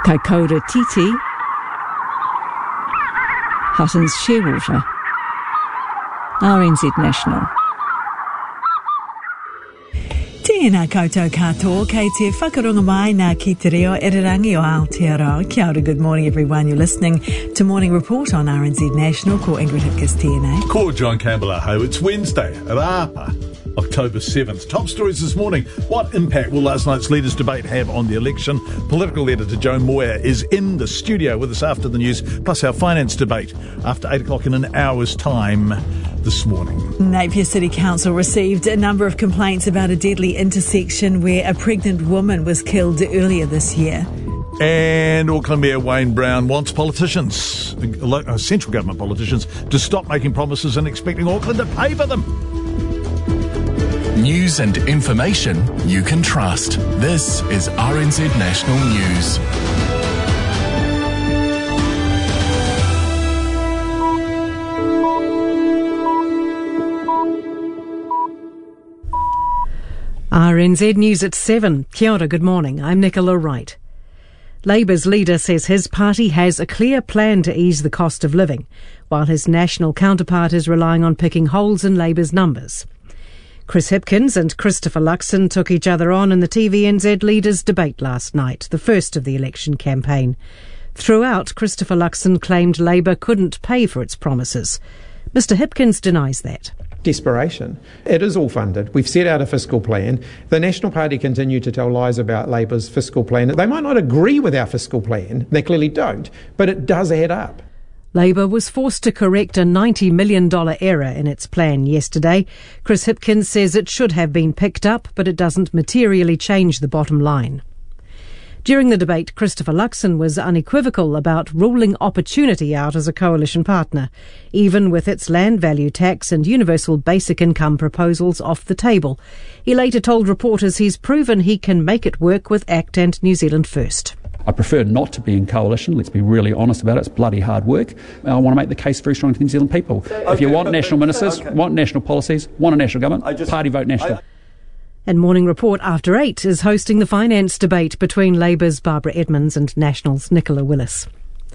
Kaikoura Titi, Hutton's Shearwater, RNZ National. Tēnā koutou katoa, kei te whakarunga mai nā ki te reo irirangi o Aotearoa. Kia ora, good morning everyone. You're listening to Morning Report on RNZ National. Ko Ingrid Hipkiss tēnei. Ko John Campbell aho. It's Wednesday, Rapa, October 7th. Top stories this morning. What impact will last night's leaders' debate have on the election? Political editor Joe Moyer is in the studio with us after the news, plus our finance debate after 8 o'clock in an hour's time this morning. Napier City Council received a number of complaints about a deadly intersection where a pregnant woman was killed earlier this year. And Auckland Mayor Wayne Brown wants politicians, central government politicians, to stop making promises and expecting Auckland to pay for them. News and information you can trust. This is RNZ National News. RNZ News at 7. Kia ora, good morning. I'm Nicola Wright. Labour's leader says his party has a clear plan to ease the cost of living, while his national counterpart is relying on picking holes in Labour's numbers. Chris Hipkins and Christopher Luxon took each other on in the TVNZ leaders' debate last night, the first of the election campaign. Throughout, Christopher Luxon claimed Labour couldn't pay for its promises. Mr Hipkins denies that. Desperation. It is all funded. We've set out a fiscal plan. The National Party continue to tell lies about Labour's fiscal plan. They might not agree with our fiscal plan. They clearly don't. But it does add up. Labour was forced to correct a $90 million error in its plan yesterday. Chris Hipkins says it should have been picked up, but it doesn't materially change the bottom line. During the debate, Christopher Luxon was unequivocal about ruling Opportunity out as a coalition partner, even with its land value tax and universal basic income proposals off the table. He later told reporters he's proven he can make it work with ACT and New Zealand First. I prefer not to be in coalition. Let's be really honest about it. It's bloody hard work. I want to make the case very strong to the New Zealand people. If you want national ministers, want national policies, want a national government, party vote national. And Morning Report after 8 is hosting the finance debate between Labour's Barbara Edmonds and National's Nicola Willis.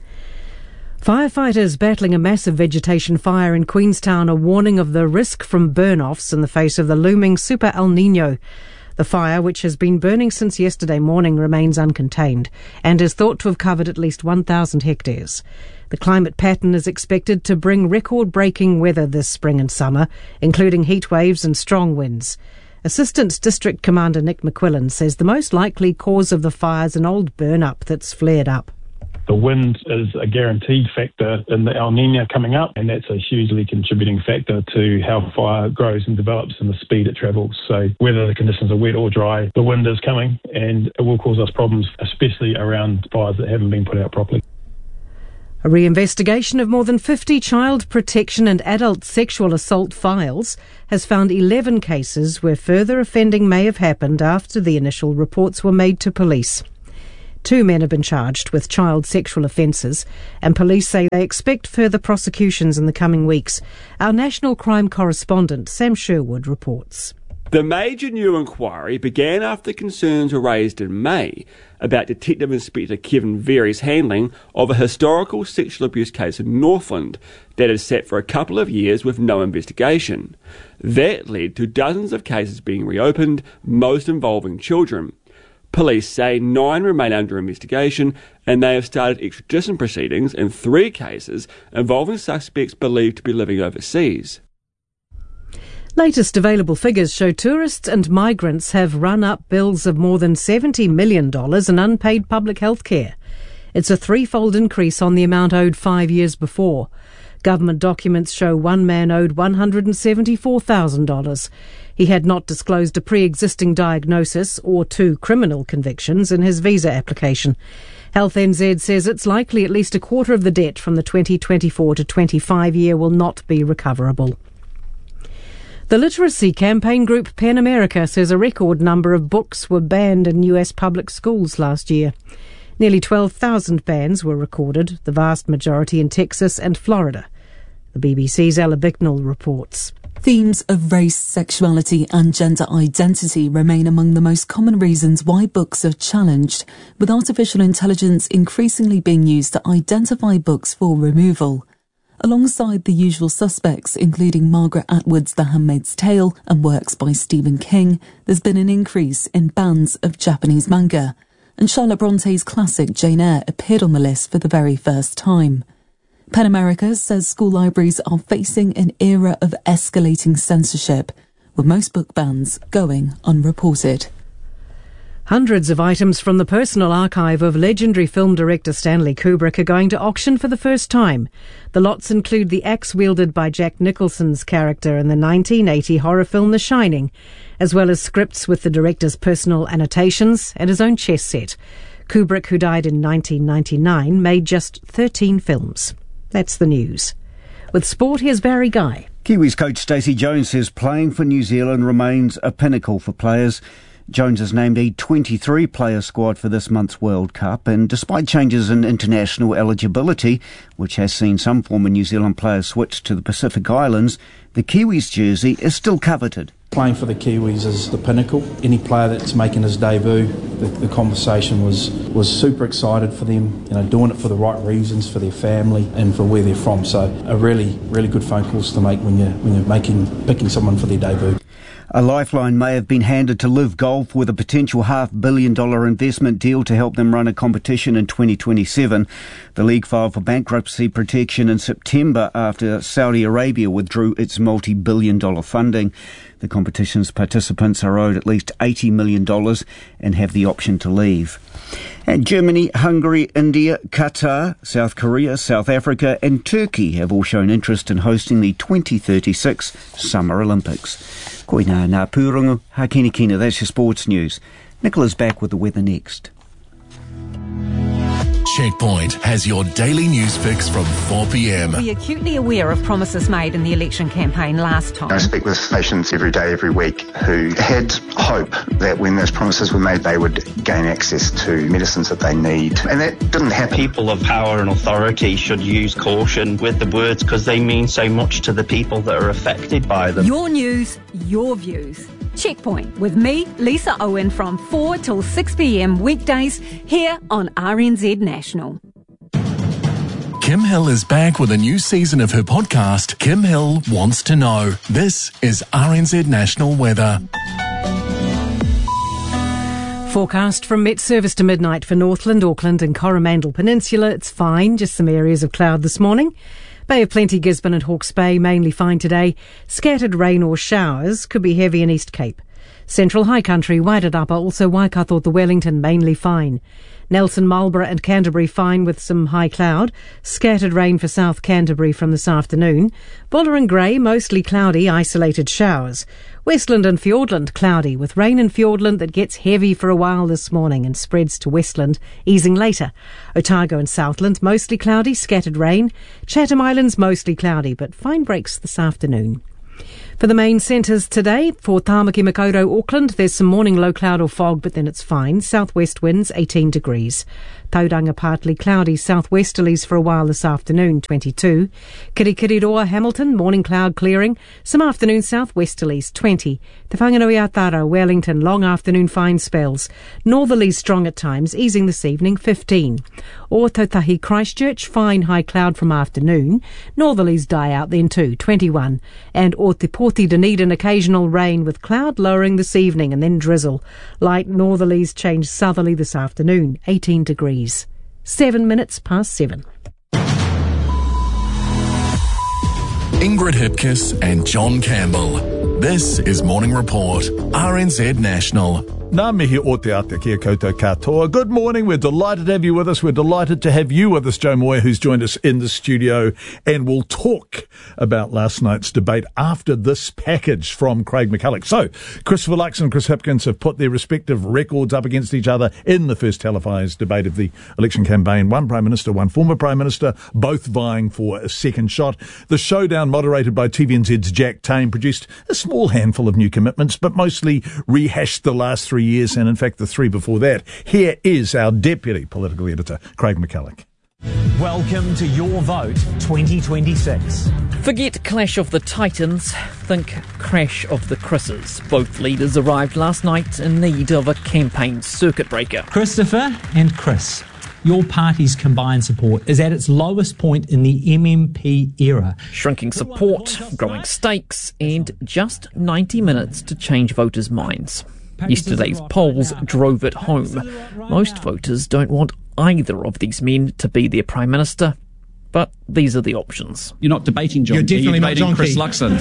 Firefighters battling a massive vegetation fire in Queenstown are warning of the risk from burn-offs in the face of the looming Super El Niño. The fire, which has been burning since yesterday morning, remains uncontained and is thought to have covered at least 1,000 hectares. The climate pattern is expected to bring record-breaking weather this spring and summer, including heat waves and strong winds. Assistant District Commander Nick McQuillan says the most likely cause of the fire is an old burn-up that's flared up. The wind is a guaranteed factor in the El Niño coming up, and that's a hugely contributing factor to how fire grows and develops and the speed it travels. So whether the conditions are wet or dry, the wind is coming and it will cause us problems, especially around fires that haven't been put out properly. A reinvestigation of more than 50 child protection and adult sexual assault files has found 11 cases where further offending may have happened after the initial reports were made to police. 2 men have been charged with child sexual offences, and police say they expect further prosecutions in the coming weeks. Our national crime correspondent Sam Sherwood reports. The major new inquiry began after concerns were raised in May about Detective Inspector Kevin Veery's handling of a historical sexual abuse case in Northland that had sat for a couple of years with no investigation. That led to dozens of cases being reopened, most involving children. Police say 9 remain under investigation, and they have started extradition proceedings in 3 cases involving suspects believed to be living overseas. Latest available figures show tourists and migrants have run up bills of more than $70 million in unpaid public health care. It's a 3-fold increase on the amount owed 5 years before. Government documents show one man owed $174,000. He had not disclosed a pre-existing diagnosis or 2 criminal convictions in his visa application. Health NZ says it's likely at least a quarter of the debt from the 2024 to 25 year will not be recoverable. The literacy campaign group PEN America says a record number of books were banned in US public schools last year. Nearly 12,000 bans were recorded, the vast majority in Texas and Florida. The BBC's Ella Bicknell reports. Themes of race, sexuality and gender identity remain among the most common reasons why books are challenged, with artificial intelligence increasingly being used to identify books for removal. Alongside the usual suspects, including Margaret Atwood's The Handmaid's Tale and works by Stephen King, there's been an increase in bans of Japanese manga, and Charlotte Bronte's classic Jane Eyre appeared on the list for the very first time. PEN America says school libraries are facing an era of escalating censorship, with most book bans going unreported. Hundreds of items from the personal archive of legendary film director Stanley Kubrick are going to auction for the first time. The lots include the axe wielded by Jack Nicholson's character in the 1980 horror film The Shining, as well as scripts with the director's personal annotations and his own chess set. Kubrick, who died in 1999, made just 13 films. That's the news. With sport, here's Barry Guy. Kiwis coach Stacey Jones says playing for New Zealand remains a pinnacle for players. Jones has named a 23-player squad for this month's World Cup, and despite changes in international eligibility, which has seen some former New Zealand players switch to the Pacific Islands, the Kiwis jersey is still coveted. Playing for the Kiwis is the pinnacle. Any player that's making his debut, the conversation was super excited for them, doing it for the right reasons, for their family and for where they're from. So a really, really good phone calls to make when you're picking someone for their debut. A lifeline may have been handed to Live Golf with a potential $500 million investment deal to help them run a competition in 2027. The league filed for bankruptcy protection in September after Saudi Arabia withdrew its multi-billion-dollar funding. The competition's participants are owed at least $80 million and have the option to leave. And Germany, Hungary, India, Qatar, South Korea, South Africa and Turkey have all shown interest in hosting the 2036 Summer Olympics. Koina ngā pūrongo, hakini kina, that's your sports news. Nicola's back with the weather next. Checkpoint has your daily news fix from 4 p.m. We are acutely aware of promises made in the election campaign last time. I speak with patients every day, every week, who had hope that when those promises were made, they would gain access to medicines that they need. And that didn't happen. People of power and authority should use caution with the words because they mean so much to the people that are affected by them. Your news, your views. Checkpoint with me, Lisa Owen, from 4 till 6 p.m. weekdays here on RNZ National. Kim Hill is back with a new season of her podcast, Kim Hill Wants to Know. This is RNZ National Weather. Forecast from Met Service to midnight for Northland, Auckland and Coromandel Peninsula. It's fine, just some areas of cloud this morning. Bay of Plenty, Gisborne and Hawke's Bay, mainly fine today. Scattered rain or showers, could be heavy in East Cape. Central High Country, Wairarapa, also Waikato to Wellington, mainly fine. Nelson, Marlborough and Canterbury fine with some high cloud. Scattered rain for South Canterbury from this afternoon. Buller and Grey, mostly cloudy, isolated showers. Westland and Fiordland, cloudy, with rain in Fiordland that gets heavy for a while this morning and spreads to Westland, easing later. Otago and Southland, mostly cloudy, scattered rain. Chatham Islands, mostly cloudy, but fine breaks this afternoon. For the main centres today, for Tāmaki Makaurau, Auckland, there's some morning low cloud or fog, but then it's fine. Southwest winds, 18 degrees. Tauranga, partly cloudy, southwesterlies for a while this afternoon, 22. Kirikiriroa, Hamilton, morning cloud clearing. Some afternoon southwesterlies, 20. Te Whanganui-a-Tara, Wellington, long afternoon fine spells. Northerlies strong at times, easing this evening, 15. Or Tautahi, Christchurch, fine high cloud from afternoon. Northerlies die out then too, 21. And or Te Poti Dunedin, occasional rain with cloud lowering this evening and then drizzle. Light northerlies change southerly this afternoon, 18 degrees. 7 minutes past 7. Ingrid Hipkiss and John Campbell. This is Morning Report, RNZ National. Nā mihi o te ate kia koutou katoa. Good morning. We're delighted to have you with us. We're delighted to have you with us, Joe Moya, who's joined us in the studio. And we'll talk about last night's debate after this package from Craig McCulloch. So, Christopher Luxon and Chris Hipkins have put their respective records up against each other in the first televised debate of the election campaign. One Prime Minister, one former Prime Minister, both vying for a second shot. The showdown, moderated by TVNZ's Jack Tame, produced a small handful of new commitments, but mostly rehashed the last 3 years, and in fact the 3 before that. Here is our Deputy Political Editor, Craig McCulloch. Welcome to Your Vote 2026. Forget Clash of the Titans, think Crash of the Chris's. Both leaders arrived last night in need of a campaign circuit breaker. Christopher and Chris, your party's combined support is at its lowest point in the MMP era. Shrinking support, growing stakes, and just 90 minutes to change voters' minds. Yesterday's polls drove it home. Most voters don't want either of these men to be their Prime Minister, but these are the options. You're not debating John You're Key, definitely you're debating not John Chris Key.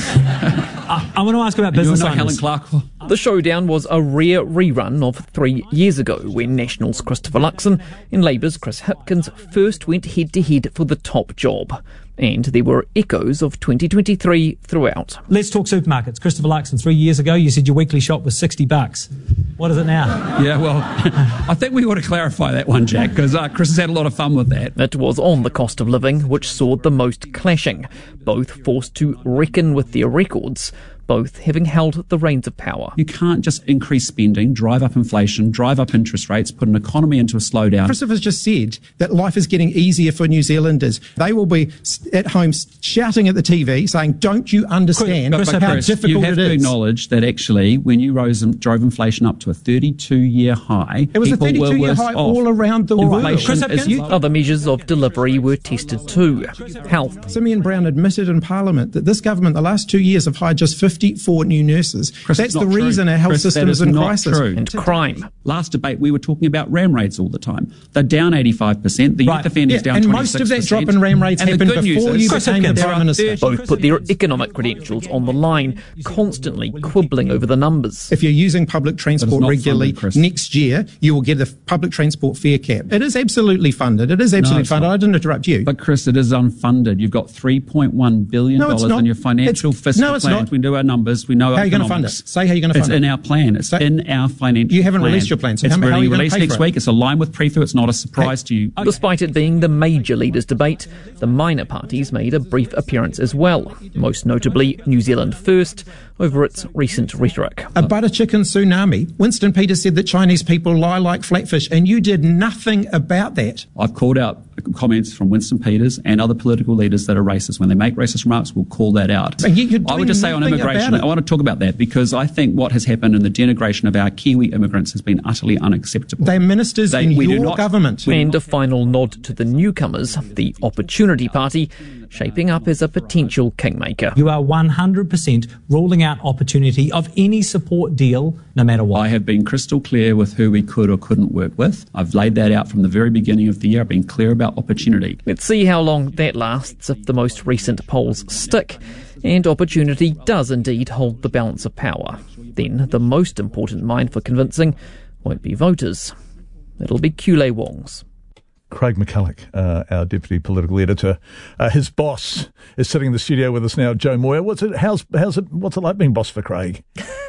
Luxon. I want to ask about You're business not owners. Helen Clark. The showdown was a rare rerun of 3 years ago when National's Christopher Luxon and Labour's Chris Hipkins first went head-to-head for the top job. And there were echoes of 2023 throughout. Let's talk supermarkets. Christopher Luxon, 3 years ago, you said your weekly shop was $60. What is it now? Yeah, well, I think we ought to clarify that one, Jack, because Chris has had a lot of fun with that. It was on the cost of living which saw the most clashing, both forced to reckon with their records, both having held the reins of power. You can't just increase spending, drive up inflation, drive up interest rates, put an economy into a slowdown. Christopher's just said that life is getting easier for New Zealanders. They will be at home shouting at the TV saying, don't you understand But how Chris, difficult you have it to is? acknowledge that actually when you drove inflation up to a 32-year high, It was a people were 32-year worse high off. all around the world. Inflation is Other measures of delivery were tested too. Health. Simeon Brown admitted in Parliament that this government, the last 2 years, have hired just 54 new nurses. Chris, That's it's the not true. reason our health Chris, system that is in not crisis. True. And crime. Last debate, we were talking about RAM rates all the time. They're down 85%. The youth offenders down 26%. And most of that drop in RAM rates And the happened good news before is you Chris became the Hipkins, Prime Minister. Both put their economic credentials on the line, constantly quibbling over the numbers. If you're using public transport not regularly funded, Chris. next year, you will get a public transport fare cap. It is absolutely funded. It is absolutely it's funded. not. I didn't interrupt you. But Chris, it is unfunded. You've got $3.1 billion No, it's not. in your financial fiscal no, it's plan. not. We do our numbers. We know How are you going to economics. fund it? Say how you're going to fund It's it. in our plan. It's in our financial You haven't plan. released your plan, so it's how are really you gonna released pay next for it? week. It's aligned with Prefu. It's not a surprise to you. Despite it being the major leaders' debate, the minor parties made a brief appearance as well, most notably New Zealand First, over its recent rhetoric. A butter chicken tsunami. Winston Peters said that Chinese people lie like flatfish, and you did nothing about that. I've called out comments from Winston Peters and other political leaders that are racist. When they make racist remarks, we'll call that out. And yet you're I would doing just say on nothing immigration, about it. I want to talk about that because I think what has happened in the denigration of our Kiwi immigrants has been utterly unacceptable. They're ministers in we do your not- government. And a final nod to the newcomers, the Opportunity Party, shaping up as a potential kingmaker. You are 100% ruling out opportunity of any support deal, no matter what. I have been crystal clear with who we could or couldn't work with. I've laid that out from the very beginning of the year. I've been clear about opportunity. Let's see how long that lasts if the most recent polls stick and Opportunity does indeed hold the balance of power. Then the most important mind for convincing won't be voters. It'll be Kule Wong's. Craig McCulloch, our deputy political editor. His boss is sitting in the studio with us now, Joe Moyer. What's it like being boss for Craig?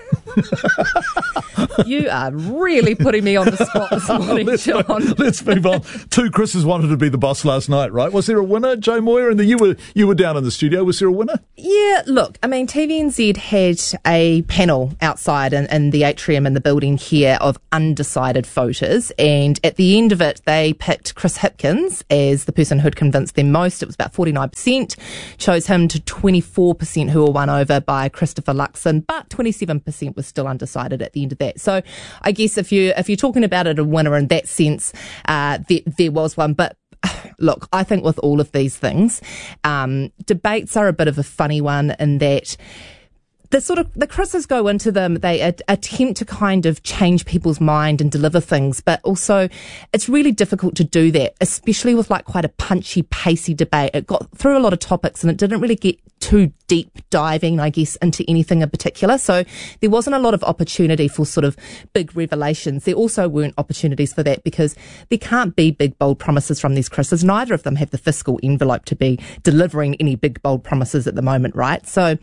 You are really putting me on the spot this morning, John. Let's move on. Two Chris's wanted to be the boss last night, right? Was there a winner, Joe Moyer? And you were down in the studio. Was there a winner? Yeah, look, I mean, TVNZ had a panel outside in the atrium in the building here of undecided voters, and at the end of it, they picked Chris Hipkins as the person who'd convinced them most. It was about 49%, chose him to 24% who were won over by Christopher Luxon, but 27% was still undecided at the end of that. So I guess if you're talking about it, a winner in that sense, there was one, but look, I think with all of these things, debates are a bit of a funny one in that the Chris's go into them, they attempt to kind of change people's mind and deliver things, but also it's really difficult to do that, especially with like quite a punchy, pacey debate. It got through a lot of topics and it didn't really get too deep diving, I guess, into anything in particular. So there wasn't a lot of opportunity for sort of big revelations. There also weren't opportunities for that because there can't be big, bold promises from these Chris's. Neither of them have the fiscal envelope to be delivering any big, bold promises at the moment, right? So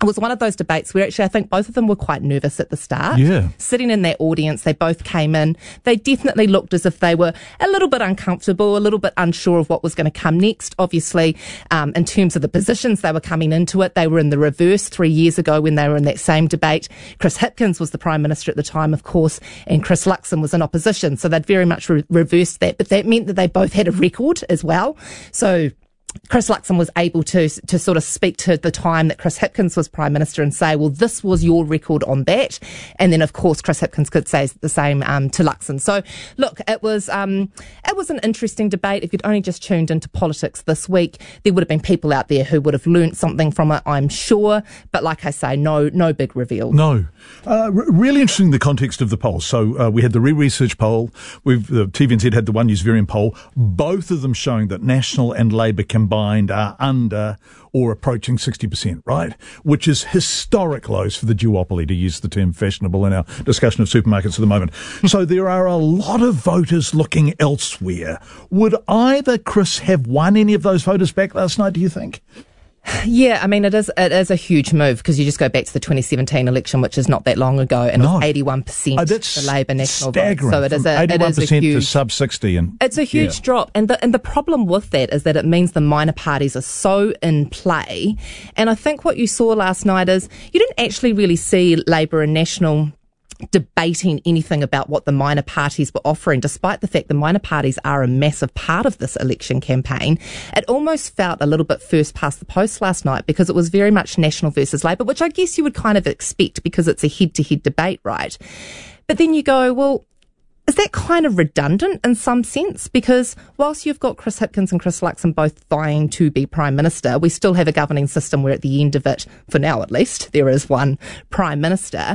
It was one of those debates where actually I think both of them were quite nervous at the start. Yeah. Sitting in that audience, they both came in. They definitely looked as if they were a little bit uncomfortable, a little bit unsure of what was going to come next. Obviously, in terms of the positions they were coming into it, they were in the reverse 3 years ago when they were in that same debate. Chris Hipkins was the Prime Minister at the time, of course, and Chris Luxon was in opposition. So they'd very much reversed that. But that meant that they both had a record as well. So Chris Luxon was able to sort of speak to the time that Chris Hipkins was Prime Minister and say, well, this was your record on that. And then, of course, Chris Hipkins could say the same to Luxon. So, look, it was an interesting debate. If you'd only just tuned into politics this week, there would have been people out there who would have learnt something from it, I'm sure. But like I say, no big reveal. No. Really interesting in the context of the polls. So we had the Re-Research poll. The TVNZ had the One News Variant poll. Both of them showing that National and Labour combined are under or approaching 60%, right? Which is historic lows for the duopoly, to use the term fashionable in our discussion of supermarkets at the moment. So there are a lot of voters looking elsewhere. Would either Chris have won any of those voters back last night, do you think? Yeah, I mean, it is a huge move because you just go back to the 2017 election, which is not that long ago, and it was 81% the Labour national vote. So it is a 81% huge, to sub 60, and it's a huge drop. And the problem with that is that it means the minor parties are so in play. And I think what you saw last night is you didn't actually really see Labour and National debating anything about what the minor parties were offering, despite the fact the minor parties are a massive part of this election campaign. It almost felt a little bit first past the post last night because it was very much National versus Labour, which I guess you would kind of expect because it's a head-to-head debate, right? But then you go, well, is that kind of redundant in some sense? Because whilst you've got Chris Hipkins and Chris Luxon both vying to be Prime Minister, we still have a governing system where at the end of it, for now at least, there is one Prime Minister.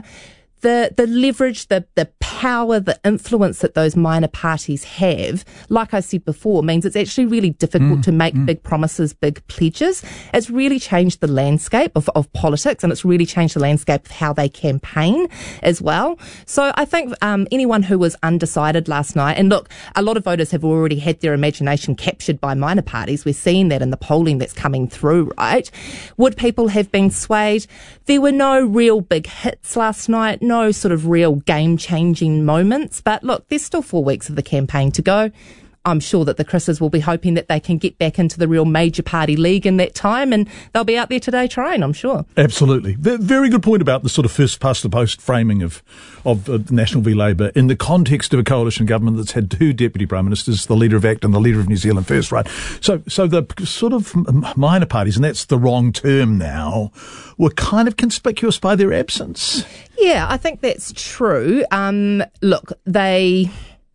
The leverage, the power, the influence that those minor parties have, like I said before, means it's actually really difficult to make big promises, big pledges. It's really changed the landscape of politics, and it's really changed the landscape of how they campaign as well. So I think anyone who was undecided last night, and look, a lot of voters have already had their imagination captured by minor parties. We're seeing that in the polling that's coming through, right? Would people have been swayed? There were no real big hits last night, no sort of real game-changing moments. But look, there's still 4 weeks of the campaign to go. I'm sure that the Chris's will be hoping that they can get back into the real major party league in that time, and they'll be out there today trying, I'm sure. Absolutely. Very good point about the sort of first past the post framing of National v Labour in the context of a coalition government that's had two deputy prime ministers, the leader of ACT and the leader of New Zealand First, right? So the sort of minor parties, and that's the wrong term now, were kind of conspicuous by their absence. Yeah, I think that's true. Look, They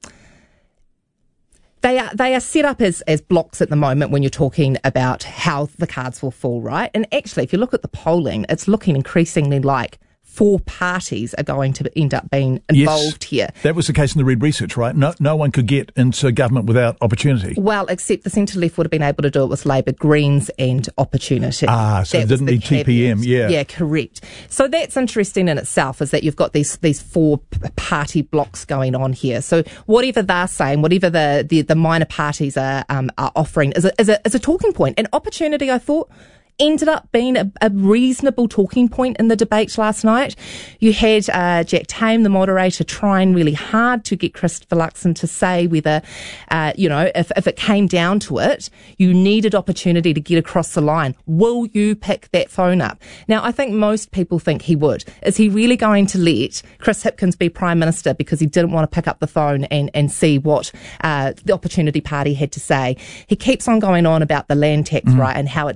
are set up as blocks at the moment when you're talking about how the cards will fall, right? And actually, if you look at the polling, it's looking increasingly like 4 parties are going to end up being involved here. That was the case in the Re-Research, right? No one could get into government without opportunity. Well, except the centre-left would have been able to do it with Labour, Greens and Opportunity. So it didn't need TPM, yeah. Yeah, correct. So that's interesting in itself, is that you've got these 4 party blocks going on here. So whatever they're saying, whatever the minor parties are offering is a talking point. And Opportunity, I thought, ended up being a reasonable talking point in the debate last night. You had Jack Tame, the moderator, trying really hard to get Christopher Luxon to say whether, if it came down to it, you needed Opportunity to get across the line. Will you pick that phone up? Now, I think most people think he would. Is he really going to let Chris Hipkins be Prime Minister because he didn't want to pick up the phone and see what the Opportunity Party had to say? He keeps on going on about the land tax, right, and how it